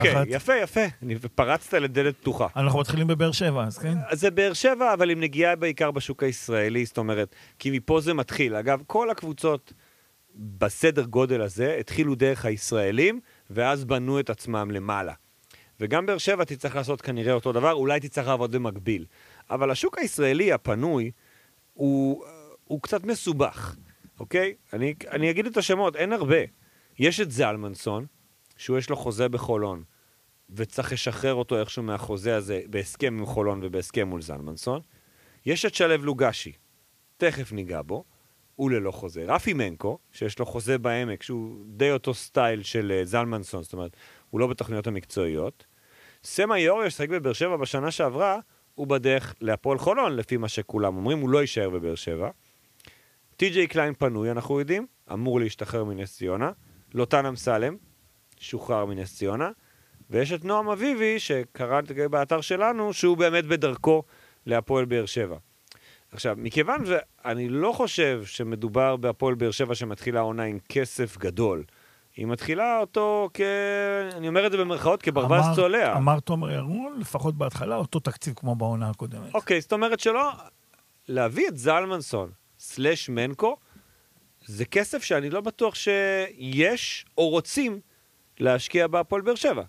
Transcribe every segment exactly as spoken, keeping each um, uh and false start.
אוקיי, יפה, יפה. פרצת לדלת פתוחה. אנחנו מתחילים בבאר שבע, אז כן? אז זה באר שבע, אבל עם נגיעה בעיקר בשוק הישראלי, זאת אומרת, כי מפה זה מתחיל. אגב, כל הקבוצות בסדר גודל הזה התחילו דרך הישראלים, ואז בנו את עצמם למעלה. וגם באר שבע תצטרך לעשות כנראה אותו דבר, אולי תצטרך לעבוד במקביל. אבל השוק הישראלי הפנוי הוא, הוא קצת מסובך, אוקיי? אני, אני אגיד את השמות, אין הרבה. יש את זלמנסון, שהוא יש לו חוזה בחולון, וצריך לשחרר אותו איכשהו מהחוזה הזה, בהסכם עם חולון ובהסכם מול זלמנסון. יש את שלב לוגשי, תכף ניגע בו, הוא ללא חוזה. רפי מנקו, שיש לו חוזה בעמק, שהוא די אותו סטייל של זלמנסון, זאת אומרת, הוא לא בתוכניות המקצועיות. סמה יורי, ששחק בבאר שבע בשנה שעברה, הוא בדרך להפועל חולון, לפי מה שכולם אומרים, הוא לא יישאר בבאר שבע. טי.ג'יי קליין פנוי, אנחנו יודעים, אמור להשתחרר מנס ציונה. לוטן אמסלם, שוחרר מנס ציונה. ויש את נועם אביבי, שקראתי באתר שלנו, שהוא באמת בדרכו להפועל באר שבע. עכשיו, מכיוון שאני לא חושב שמדובר בהפועל באר שבע שמתחילה העונה עם כסף גדול, היא מתחילה אותו כ... אני אומר את זה במרכאות, כברווז צולע. אמר תומר ירון, לפחות בהתחלה, אותו תקציב כמו בעונה הקודמת. אוקיי, זאת אומרת שלא, להביא את זלמנסון, סלש מנקו, זה כסף שאני לא בטוח שיש או רוצים להשקיע בהפועל באר שבע.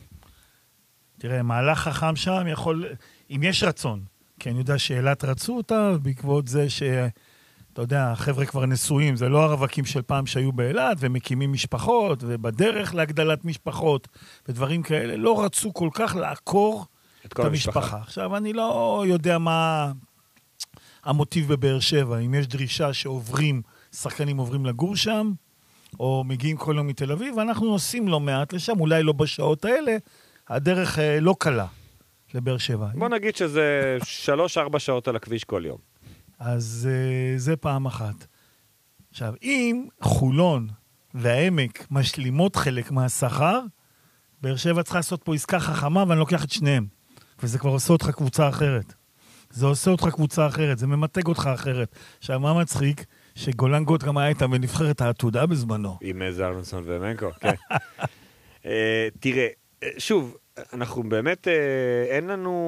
תראה, מהלך חכם שם יכול, אם יש רצון, כי אני יודע שאלת רצו אותה, בעקבות זה ש... אתה יודע, החבר'ה כבר נשואים, זה לא הרווקים של פעם שהיו באילת, ומקימים משפחות, ובדרך להגדלת משפחות, ודברים כאלה, לא רצו כל כך לעקור את, את המשפחה. המשפחה. עכשיו, אני לא יודע מה המוטיב בבאר שבע, אם יש דרישה שעוברים, שחקנים עוברים לגור שם, או מגיעים כל יום מתל אביב, ואנחנו נוסעים לא מעט לשם, אולי לא בשעות האלה, הדרך לא קלה לבאר שבע. בוא נגיד שזה שלוש ארבע שעות על הכביש כל יום. אז uh, זה פעם אחת. עכשיו, אם חולון והעמק משלימות חלק מהשכר, באר שבע צריכה לעשות פה עסקה חכמה, ואני לוקח את שניהם. וזה כבר עושה אותך קבוצה אחרת. זה עושה אותך קבוצה אחרת, זה ממתג אותך אחרת. עכשיו, מה מצחיק? שגולן גוט גם היה איתם בנבחרת העתודה בזמנו. עם זלמנסון ומנקו, כן. uh, תראה, שוב, אנחנו באמת, uh, אין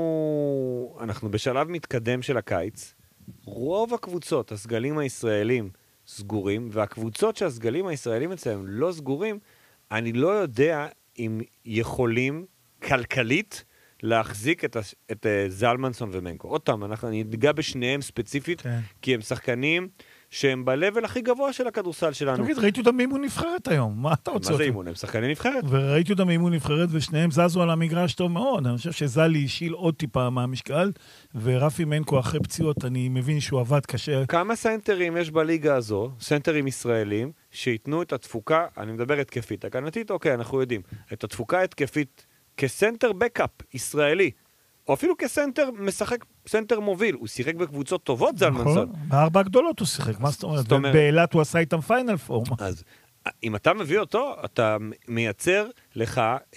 לנו... אנחנו בשלב מתקדם של הקיץ, רוב הקבוצות, הסגלים הישראלים סגורים, והקבוצות שהסגלים הישראלים אצלם לא סגורים, אני לא יודע אם יכולים כלכלית להחזיק את, את זלמנסון ומנקו. עוד פעם, אנחנו ניגע בשניהם ספציפית, כן. כי הם שחקנים שהם בלבל הכי גבוה של הכדורסל שלנו. תגיד, ראיתי אותם מאימון נבחרת היום, מה אתה רוצה? מה זה אימון? הם שחקנים נבחרת. וראיתי אותם מאימון נבחרת, ושניהם זזו על המגרש טוב מאוד. אני חושב שזלי השיל עוד טיפה מהמשקל, ורפי מנקו אחרי פציעות, אני מבין שהוא עבד קשה. כמה סנטרים יש בליגה הזו, סנטרים ישראלים, שיתנו את התפוקה, אני מדבר התקפית, הגנתית, אוקיי, אנחנו יודעים, את התפוקה התקפית כסנטר בקאפ ישראלי, או אפילו כסנטר משחק, סנטר מוביל, הוא שיחק בקבוצות טובות, זלמנסון. נכון, בארבע הגדולות הוא שיחק, מה זאת אומרת? באילת הוא עשה איתם פיינל פורם. אז אם אתה מביא אותו, אתה מייצר לך,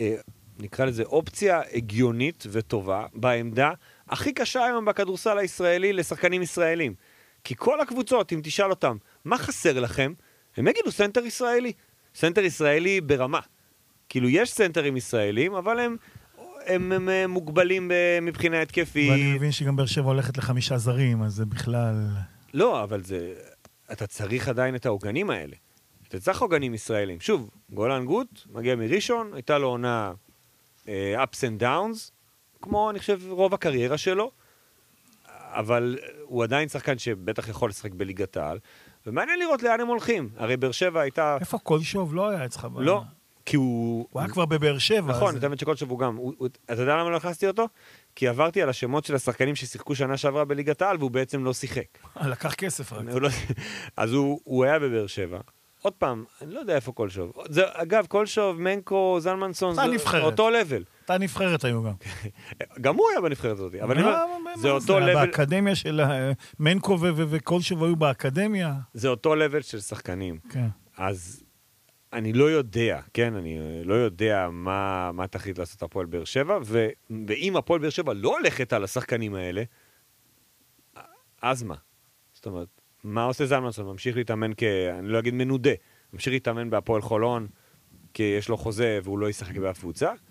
נקרא לזה אופציה הגיונית וטובה, בעמדה הכי קשה היום בכדורסל הישראלי לשחקנים ישראלים. כי כל הקבוצות, אם תשאל אותם, מה חסר לכם? הם יגידו סנטר ישראלי. סנטר ישראלי ברמה. כאילו יש סנטרים ישראלים, אבל הם... הם, הם, הם מוגבלים מבחינה התקפית. ואני מבין שגם באר שבע הולכת לחמישה זרים, אז זה בכלל... לא, אבל זה... אתה צריך עדיין את העוגנים האלה. אתה צריך עוגנים ישראלים. שוב, גולן גוט מגיע מראשון, הייתה לו עונה uh, ups and downs, כמו אני חושב רוב הקריירה שלו, אבל הוא עדיין שחקן שבטח יכול לשחק בליגת העל, ומעניין לראות לאן הם הולכים. הרי באר שבע הייתה... איפה קולשוב? לא היה אצלך... לא. כי הוא... הוא היה כבר בבאר שבע. נכון, אני תמיד שכל שבוע הוא גם. אתה יודע למה לא הכנסתי אותו? כי עברתי על השמות של השחקנים ששיחקו שנה שעברה בליגת העל, והוא בעצם לא שיחק. לקח כסף רק. אז הוא היה בבאר שבע. עוד פעם, אני לא יודע איפה קולשוב. אגב, קולשוב, מנקו, זלמנסון, זה אותו לבל. אתה נבחרת היו גם. גם הוא היה בנבחרת הזאת. אבל זה אותו לבל... באקדמיה של מנקו וקולשוב היו באקדמיה. זה אותו לבל של שחקנים. כן. אז... אני לא יודע, כן, אני לא יודע מה, מה תחליט לעשות הפועל באר שבע, ו, ואם הפועל באר שבע לא הולכת על השחקנים האלה, אז מה? זאת אומרת, מה עושה זלמנסון? ממשיך להתאמן כ... אני לא אגיד מנודה, ממשיך להתאמן בהפועל חולון, כי יש לו חוזה והוא לא ישחק בהפוצה,